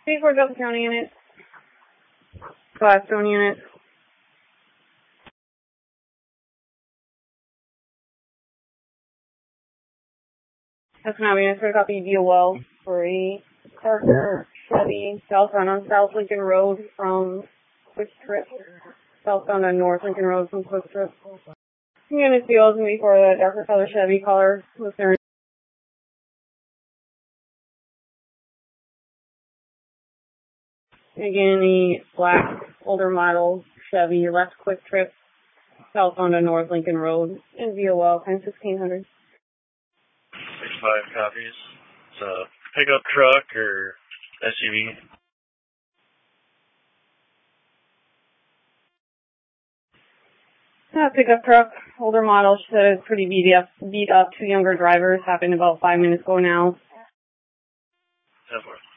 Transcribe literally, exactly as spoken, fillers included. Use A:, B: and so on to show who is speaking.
A: three four Delta County unit. Gladstone unit. That's now unit for a copy D O L for a Parker Chevy southbound on South Lincoln Road from Quick Trip. Southbound on North Lincoln Road from Quick Trip. Unit C O is going to be for the darker color Chevy color with their again, the black, older model Chevy, left Quick Trip, southbound on North Lincoln Road, in V O L, time sixteen hundred.
B: Six five copies. It's a pickup truck or S U V.
A: Uh, pickup truck, older model, she said it's pretty beat up, beat up, two younger drivers, happened about five minutes ago now.
B: ten four.